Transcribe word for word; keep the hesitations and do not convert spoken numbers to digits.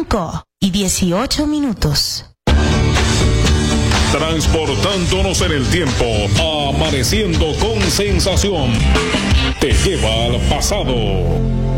cinco y dieciocho minutos. Transportándonos en el tiempo, amaneciendo con sensación. Te lleva al pasado.